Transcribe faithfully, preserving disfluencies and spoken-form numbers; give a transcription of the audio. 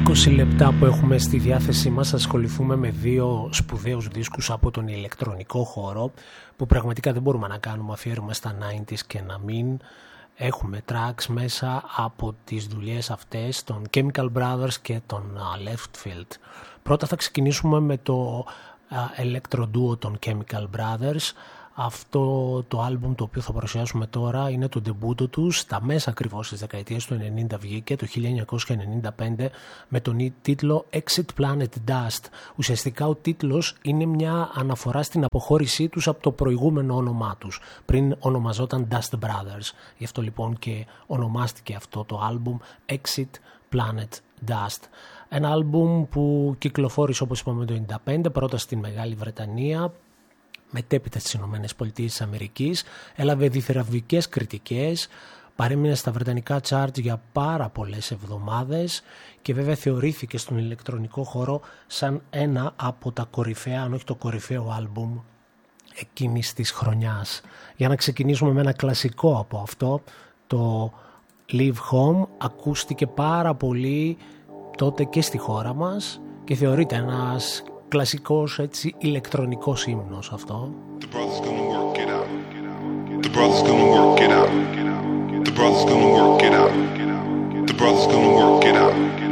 είκοσι λεπτά που έχουμε στη διάθεσή μας ασχοληθούμε με δύο σπουδαίους δίσκους από τον ηλεκτρονικό χώρο που πραγματικά δεν μπορούμε να κάνουμε αφιέρωμα στα ενενήντα και να μην έχουμε tracks μέσα από τις δουλειές αυτές των Chemical Brothers και των uh, Left Field. Πρώτα θα ξεκινήσουμε με το uh, electro duo των Chemical Brothers. Αυτό το άλμπουμ το οποίο θα παρουσιάσουμε τώρα είναι το ντεμπούτο τους, στα μέσα ακριβώς της δεκαετίας του ενενήντα βγήκε το χίλια εννιακόσια ενενήντα πέντε με τον τίτλο Exit Planet Dust. Ουσιαστικά ο τίτλος είναι μια αναφορά στην αποχώρησή τους από το προηγούμενο όνομά τους. Πριν ονομαζόταν Dust Brothers. Γι' αυτό λοιπόν και ονομάστηκε αυτό το άλμπουμ Exit Planet Dust. Ένα άλμπουμ που κυκλοφόρησε όπως είπαμε το ενενήντα πέντε πρώτα στην Μεγάλη Βρετανία, μετέπειτα στις Ηνωμένες Πολιτείες της Αμερικής, έλαβε διθεραβικές κριτικές, παρέμεινε στα βρετανικά charts για πάρα πολλές εβδομάδες και βέβαια θεωρήθηκε στον ηλεκτρονικό χώρο σαν ένα από τα κορυφαία, αν όχι το κορυφαίο άλμπουμ εκείνης της χρονιάς. Για να ξεκινήσουμε με ένα κλασικό από αυτό, το Leave Home, ακούστηκε πάρα πολύ τότε και στη χώρα μας και θεωρείται ένας κλασικός έτσι ηλεκτρονικός ύμνος αυτό. The brother's gonna work it out. The brother's gonna work it out. The brother's gonna work it out. The brother's gonna work it out.